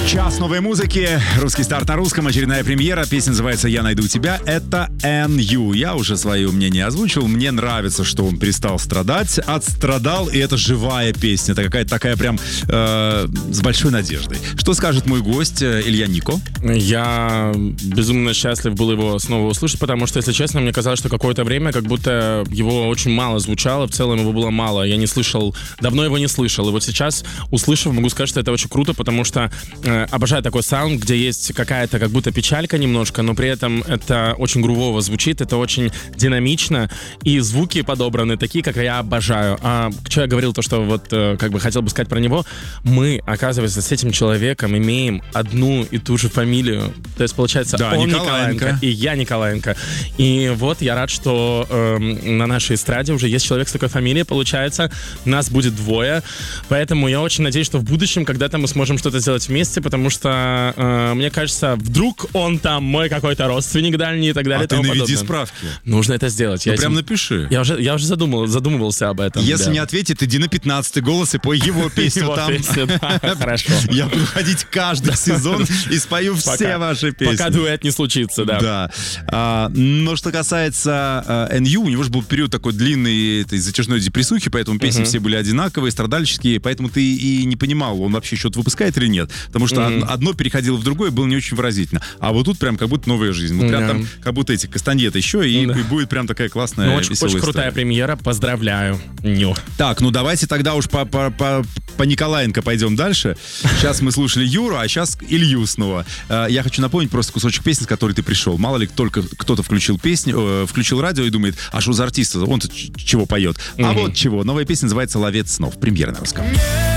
Час новой музыки, русский старт на русском, очередная премьера. Песня называется «Я найду тебя». Это NU. Я уже свое мнение озвучил. Мне нравится, что он перестал страдать, отстрадал, и это живая песня. Это какая-то такая прям с большой надеждой. Что скажет мой гость Илья Нико? Я безумно счастлив был его снова услышать, потому что, если честно, мне казалось, что какое-то время как будто его очень мало звучало, в целом его было мало. Я не слышал, давно его не слышал. И вот сейчас, услышав, могу сказать, что это очень круто, потому что обожаю такой саунд, где есть какая-то как будто печалька немножко, но при этом это очень грувово звучит, это очень динамично, и звуки подобраны такие, как я обожаю. А что я говорил, то, что вот как бы хотел бы сказать про него, мы, оказывается, с этим человеком имеем одну и ту же фамилию. То есть, получается, да, он Николаенко, и я Николаенко. И вот я рад, что на нашей эстраде уже есть человек с такой фамилией, получается, нас будет двое, поэтому я очень надеюсь, что в будущем когда-то мы сможем что-то сделать вместе, потому что, мне кажется, вдруг он там мой какой-то родственник дальний и так далее. А ты наведи справки. Нужно это сделать. Ну, прям напиши. Я уже задумывался об этом. Если не ответит, иди на 15-й голос и пой его песню там. Хорошо. Я буду ходить каждый сезон и спою все ваши песни. Пока дуэт не случится, да. Да. Но что касается NU, у него же был период такой длинный этой затяжной депрессухи, поэтому песни все были одинаковые, страдальческие, поэтому ты и не понимал, он вообще что-то выпускает или нет. Потому что одно переходило в другое, было не очень выразительно. А вот тут прям как будто новая жизнь. Вот прям там как будто эти кастаньеты еще, и будет прям такая классная, веселая история. Очень крутая премьера, поздравляю. Ню. Так, ну давайте тогда уж по Николаенко пойдем дальше. Сейчас мы слушали Юру, а сейчас Илью снова. Я хочу напомнить просто кусочек песни, с которой ты пришел. Мало ли только кто-то включил песню, включил радио и думает, а что за артист? Он-то чего поет? А вот чего. Новая песня называется «Ловец снов». Премьера на русском.